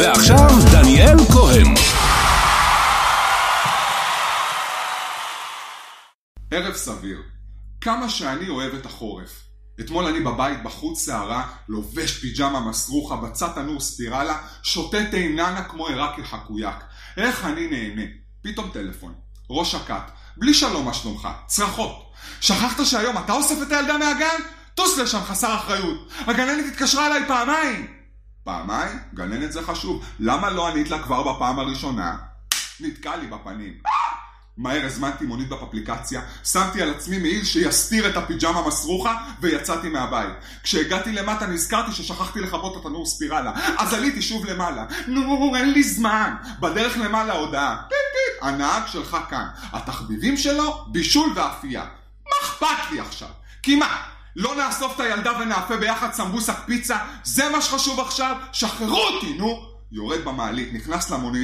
ועכשיו דניאל כהן. ערב סביר. כמה שאני אוהב את החורף. אתמול אני בבית בחוץ שערה, לובש פיג'מה מסרוחה, בצד תנור ספירלה, שותה תאיננה כמו עיראקי חקויק. איך אני נהנה. פתאום טלפון. ראש הקט. בלי שלום מה שלומך. צרחות. שכחת שהיום אתה אוסף את הילדה מהגן? טוס לשם חסר אחריות. הגננת התקשרה אליי פעמיים. פעמיים? גננת זה חשוב. למה לא ענית לה כבר בפעם הראשונה? נתקע לי בפנים. מהר הזמנתי מונית באפליקציה, שמתי על עצמי מעיל שיסתיר את הפיג'מה מסרוחה ויצאתי מהבית. כשהגעתי למטה נזכרתי ששכחתי לכבות את התנור ספירלה, אז עליתי שוב למעלה. נו, אין לי זמן. בדרך למעלה הודעה. הנהג שלך כאן. התחביבים שלו, בישול ואפייה. מה אכפת לי עכשיו? כי מה? לא נאסוף את הילדה ונאפה ביחד סמבוסק פיצה? זה מה שחשוב עכשיו? שחררו אותי, נו! יורד במעלית, נכנס למונית.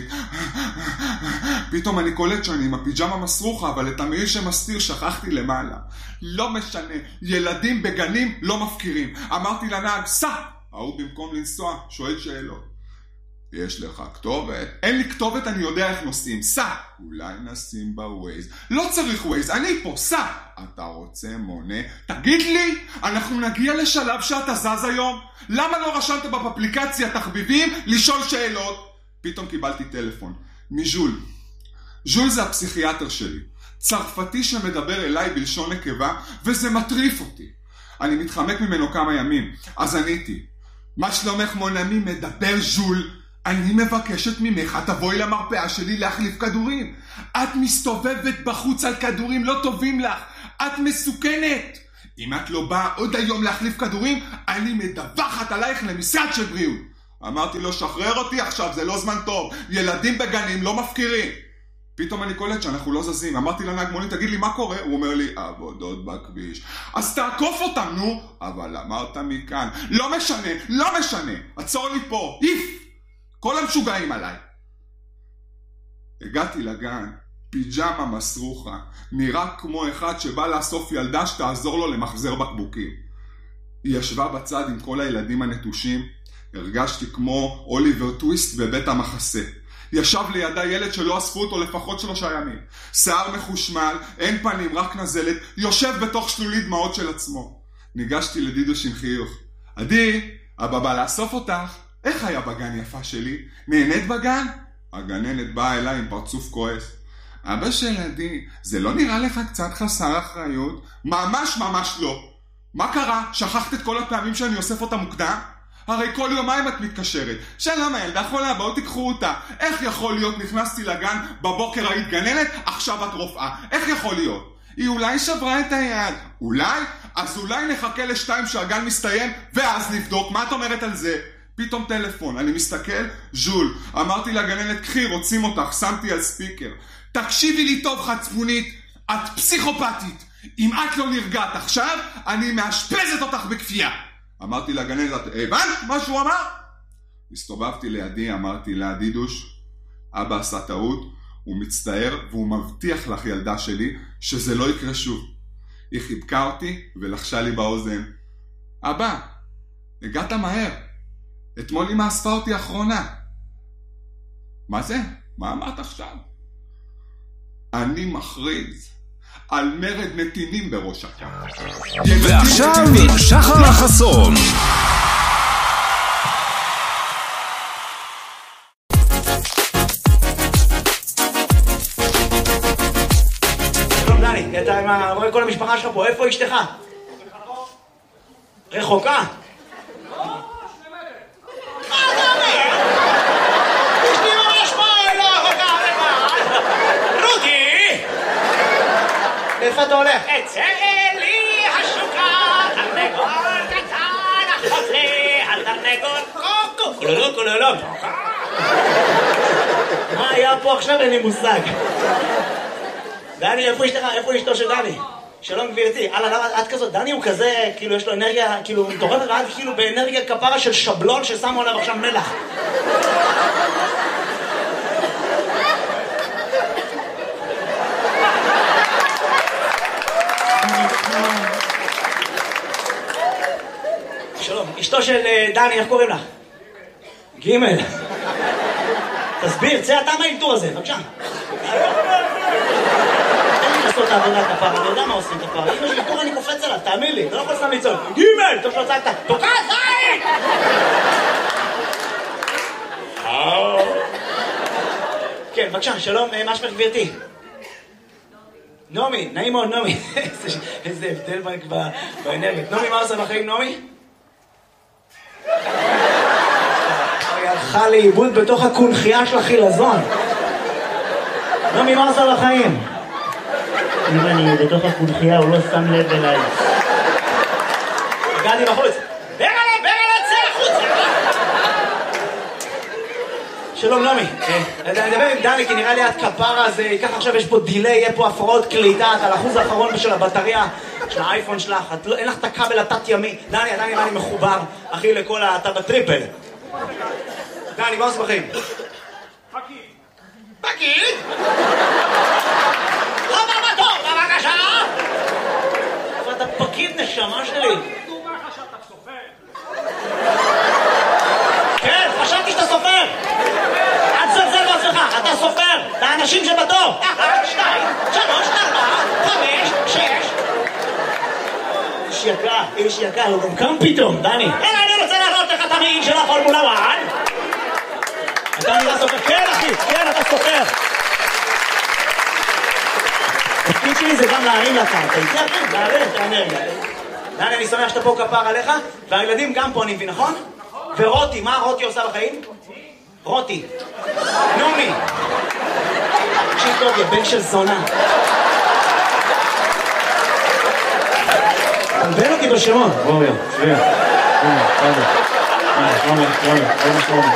פתאום אני קולט שאני עם הפיג'מה מסרוחה, אבל את המעיל שמסתיר שכחתי למעלה. לא משנה, ילדים בגנים לא מפקירים. אמרתי לנהג, סע! ההוא במקום לנסוע, שואל שאלות. יש לך כתובת? אין לי כתובת, אני יודע איך נוסעים. סע! אולי נשים בווייז. לא צריך ווייז, אני פה, סע! אתה רוצה מונה? תגיד לי, אנחנו נגיע לשלב שאתה זז היום? למה לא רשמת באפליקציה תחביבים לשאול שאלות? פתאום קיבלתי טלפון מז'ול. ז'ול זה הפסיכיאטר שלי. צרפתי שמדבר אליי בלשון נקבה, וזה מטריף אותי. אני מתחמק ממנו כמה ימים. אז עניתי, מה שלומך מונמי? מדבר ז'ול. אני מבקשת ממך, תבואי למרפאה שלי להחליף כדורים. את מסתובבת בחוץ על כדורים לא טובים לך. את מסוכנת. אם את לא באה עוד היום להחליף כדורים, אני מדווחת עלייך למשרד של בריאות. אמרתי לו, שחרר אותי עכשיו, זה לא זמן טוב. ילדים בגנים לא מפקירים. פתאום אני קולט שאנחנו לא זזים. אמרתי לנהג מונית, תגיד לי מה קורה? הוא אומר לי, עבודות בכביש. אז תעקוף אותם, נו. אבל אמרת מכאן. לא משנה, לא משנה. עצור לי פה. איף. כל המשוגעים עליי. הגעתי לגן, פיג'מה מסרוחה, נראה כמו אחד שבא לאסוף ילדה שתעזור לו למחזר בקבוקים. היא ישבה בצד עם כל הילדים הנטושים, הרגשתי כמו אוליבר טוויסט בבית המחסה. ישב לידה ילד שלא אספו אותו לפחות 3 ימים. שיער מחושמל, אין פנים, רק נזלת, יושב בתוך שלולית דמעות של עצמו. ניגשתי לדידוש עם חיוך. עדי, אבא בא לאסוף אותך. איך היה בגן יפה שלי? נהנית בגן? הגננת באה אליי עם פרצוף כועס. אבא של עדי, זה לא נראה לך קצת חסר אחריות? ממש ממש לא. מה קרה? שכחת את כל הפעמים שאני אוסף אותה מוקדם? הרי כל יומיים את מתקשרת. שלום הילדה חולה, בואו תיקחו אותה. איך יכול להיות? נכנסתי לגן, בבוקר היית גננת, עכשיו את רופאה. איך יכול להיות? היא אולי שברה את היד. אולי? אז אולי נחכה ל2 שהגן מסתיים, ואז נבדוק. מה את אומרת על זה? פתאום טלפון, אני מסתכל, ז'ול. אמרתי לגננת, קחי, רוצים אותך, שמתי על ספיקר. תקשיבי לי טוב חצפונית, את פסיכופתית. אם את לא נרגעת עכשיו, אני מאשפזת אותך בכפייה. אמרתי לגננת, הבנת מה שהוא אמר? הסתובבתי לידי, אמרתי לה, דידוש, אבא עשה טעות, הוא מצטער והוא מבטיח לך ילדה שלי שזה לא יקרה שוב. היא חיבקה אותי ולחשה לי באוזן. אבא, הגעת מהר. אתמול אמא אספה אותי אחרונה. מה זה? מה אמרת עכשיו? אני מכריז על מרד נתינים בראש הקו. ועכשיו שחר החסון. שלום דני, אתה רואה כל המשפחה שלך פה, איפה אשתך? רחוקה? איפה אתה הולך? אצא לי השוקה, תרנגול קטן, החזה, התרנגול קוקו, קולולו קולולו. מה היה פה עכשיו? אין לי מושג. דני, איפה אשתך? איפה אשתו של דני? שלום גבירתי. למה את כזאת? דני הוא כזה, כאילו יש לו אנרגיה, כאילו מטורפת, ואת כאילו באנרגיה כפרה של שבלון ששמו עליו עכשיו מלח. שלום, אשתו של דני, איך קוראים לך? ג' תסביר, צא אתה מהאלתור הזה, בבקשה. תן לי לעשות את העבודה כפר, אני יודע מה עושים כפר. אם יש אלתור אני קופץ עליו, תאמין לי, אתה לא יכול סתם לצעוק. גימל, טוב שלא צעקת, תוקע זין! כן, בבקשה, שלום, מה שמך גבירתי? נעמי, נעים מאוד, נעמי. איזה הבדל באנרגיות. נעמי, מה עושה בחיים, נעמי? היא הלכה לאיבוד בתוך הקונחייה של החילזון. נעמי, מה עושה בחיים? אם אני בתוך הקונחייה, הוא לא שם לב אליי. הגעתי בחוץ. ברגע, צא החוצה! שלום, נעמי. אני מדבר עם דני, כי נראה לי את כפרה הזה, ייקח עכשיו, יש פה דילי, יהיה פה הפרעות קליטה, את על האחוז האחרון של הבטריה, של האייפון שלך, אין לך את הכבל התת ימי. דני, עדיין נראה לי מחובר, אחי, לכל אתה בטריפל. דני, מה עושה בחיים? פקיד? הבא בתור, בבקשה! אתה פקיד נשמה שלי. דומה לך שאתה סופר. כן, חשבתי שאתה סופר. אל תזלזל בעצמך, אתה סופר. את האנשים שבתור. 1, 2, 3, 4, 5, 6. איש יקר, הוא גם קם פתאום, דני. אלא אני רוצה להראות לך את המעיל של הפורמולה 1. אתה נראה סופר. כן, אחי, כן, אתה סופר. התפקיד שלי זה גם להרים לקרקע. יצא אחי, להרים את האנרגיה. דני, אני שמח שאתה פה כפר עליך, והילדים גם פה, אני מבין, נכון? ורותי, מה רותי עושה בחיים? רותי. נעמי. תקשיב טוב, יא בן של זונה. תלבן אותי בשמות. בואו, צביה. שלומי.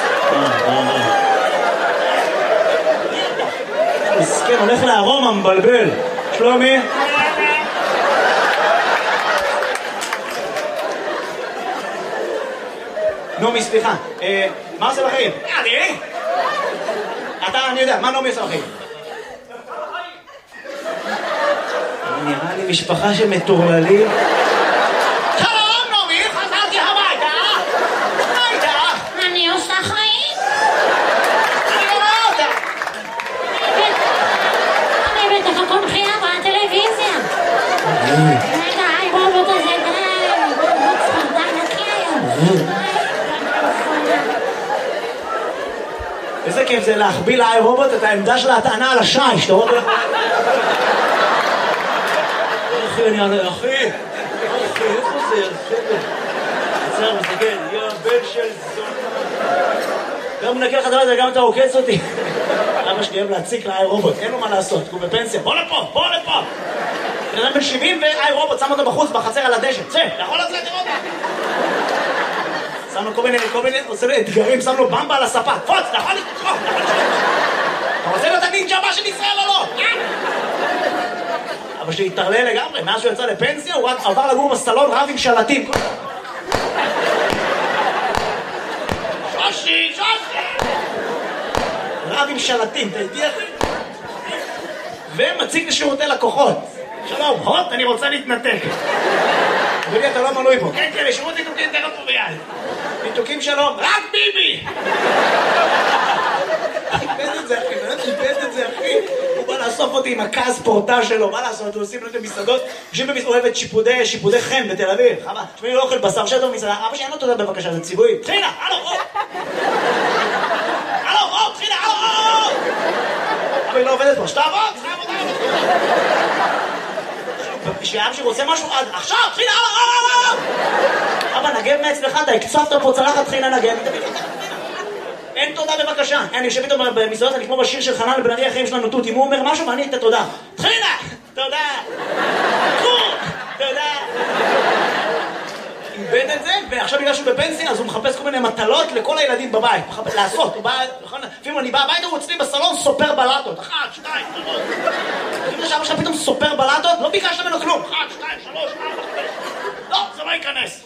מסכן, הולך לארומה, מבלבל. שלומי. נעמי, סליחה. מה עושה בחיים? אני? אני יודע, מה נעמי עושה בחיים? נראה לי משפחה שמטורללים. שלום, נעמי, חזרתי הביתה. מה איתך? אני עושה חיים. אני לא רואה אותה. אני בתוך הקונחייה בטלוויזיה. רגע, הרובוט הזה די. הוא צפרדע נקי היום. איזה כיף זה להחביא לאי רובוט את העמדה של ההטענה על השיש, אתה רואה? אחי, איפה זה? עצר, מסתכל, יא בן של זונה. גם מנקה לך דלת וגם אתה עוקץ אותי. אבא שלי אוהב להציק לאי רובוט, אין לו מה לעשות, הוא בפנסיה. בוא לפה! בן אדם בן 70 ואי רובוט, שם אותו בחוץ, בחצר על הדשא. צא, אתה יכול לצאת, תראה אותה. שם לו כל מיני, עושה לו אתגרים, שם לו במבה על הספה. פוץ, אתה יכול לתקוף, אתה רוצה להיות הנינג'ה הבא של ישראל או לא? אבל שהתערלל לגמרי, מאז שהוא יצא לפנסיה, הוא רק עבר לגור בסלון רב עם שלטים. שושי! רב עם שלטים, אתה איתי אחי? ומציג לשירותי לקוחות. שלום, הוט, אני רוצה להתנתק. אדוני, אתה לא מנוי פה. כן, לשירות ניתוקים תכף פה ביד. ניתוקים שלום. רק ביבי! איבד את זה אחי, הוא בא לאסוף אותי עם הכעס פורטה שלו, מה לעשות, הוא עושים לו את המסעדות, הוא אוהב את שיפודי חן בתל אביב, תשמעי, לא אוכל בשר שטו במסעדה, אבא שאין לו תודה בבקשה, זה ציווי, תחילה, הלו, תחילה, אבא היא לא עובדת פה, שתעבוד, כשאבא שרוצה משהו, עכשיו, תחילה, אבא, נגב מאצלך, אתה הקצפת פה צלחת, תחילה נגב, אין תודה בבקשה. אני יושב איתו במסעדות, אני כמו בשיר של חנן לבן ארי, החיים שלנו תות, אם הוא אומר משהו ואני את התודה. תחילה! תודה! תודה! איבד את זה, ועכשיו בגלל שהוא בפנסיה, אז הוא מחפש כל מיני מטלות לכל הילדים בבית. לעשות, הוא בא, לפעמים אני בא הביתה, הוא אצלי בסלון סופר בלטות. 1, 2, 3. לפני שאבא שלך פתאום סופר בלטות, לא ביקשת ממנו כלום. 1, 2, 3, 4, 5. לא, זה לא ייכנס.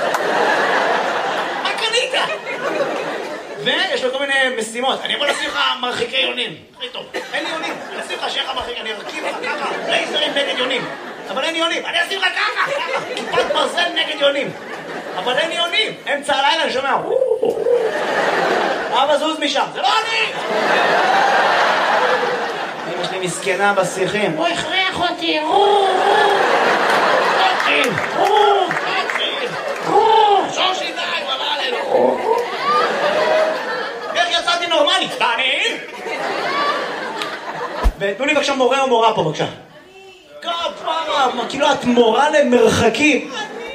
מה קנית? ויש לו כל מיני משימות. אני יכול לשים לך מרחיקי יונים. הכי טוב. אין לי יונים. אני אשים לך שיהיה לך מרחיק. אני ארכיב לך ככה. לייזרים נגד יונים. אבל אין יונים. אני אשים לך ככה. כיפת ברזל נגד יונים. אבל אין יונים. אמצע הלילה אני שומע. אבא זוז משם, זה לא אני! אמא שלי מסכנה בשיחים. הוא הכריח אותי, שושי די, בבא עלינו. איך יצאתי נורמלי? בנים? ותנו לי בבקשה מורה או מורה פה בבקשה. כפרה, כאילו את מורה למרחקים.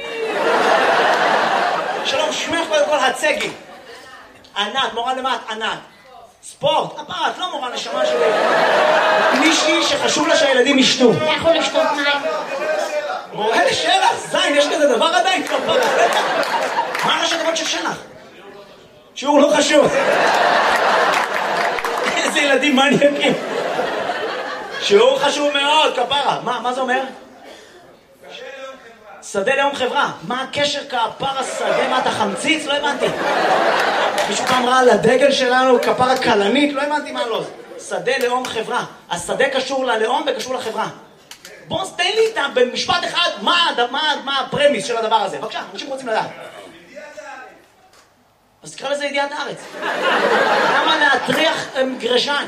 שלום, שמך קודם כל הצגי. ענת, מורה למה את ענת? ספורט, כפרה, את לא מורה נשמה שלי. מישהי שחשוב לה שהילדים ישתו. לכו לשתות מים. מורה לשלח, זין, יש כזה דבר עדיין כפרה. מה ראשי תיבות של שלח? שיעור לא חשוב. איזה ילדים מניאקים. שיעור חשוב מאוד, כפרה. מה זה אומר? שדה לאום חברה. מה הקשר כפרה שדה? מה אתה חמציץ? לא הבנתי. מישהו פעם ראה על הדגל שלנו כפרה קלנית? לא הבנתי מה לא. שדה לאום חברה. השדה קשור ללאום וקשור לחברה. בוא תן לי איתם במשפט אחד מה הפרמיס של הדבר הזה. בבקשה, אנשים רוצים לדעת. אז תקרא לזה ידיעת הארץ. למה להטריח גרשן?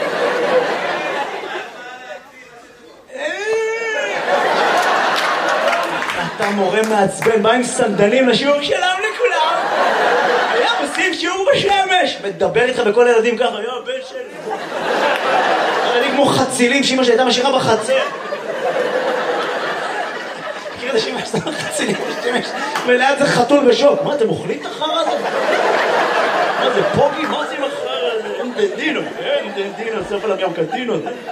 אתה מורה מעצבן, בא עם סנדלים לשיעור שלם לכולם. היה עושים שיעור בשמש. מדבר איתך בכל הילדים ככה, יו, בן שלי. ילדים כמו חצילים שאמא שהייתה משאירה בחצר. מכיר את השמש, אתה חצילים בשמש. וליד זה חתול בשוק. מה, אתם אוכלים את החרא הזה? מה זה פוגי? מה זה עם החרא הזה? אין דנדינו, סוף עליו גם קדינו.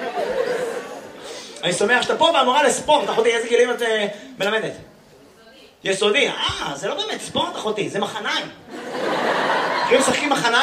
אני שמח שאתה פה והמורה לספורט, אחותי, איזה גילים את מלמדת? יסודי. זה לא באמת ספורט, אחותי, זה מחניים. כאילו משחקים מחניים?